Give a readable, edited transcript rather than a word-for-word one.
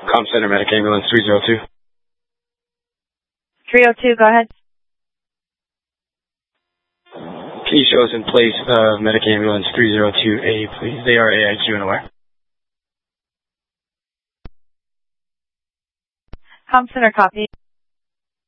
Com Center, Medic Ambulance 302. 302, go ahead. Can you show us in place of Medic Ambulance 302A, please? They are AIQ and aware. Com Center, copy.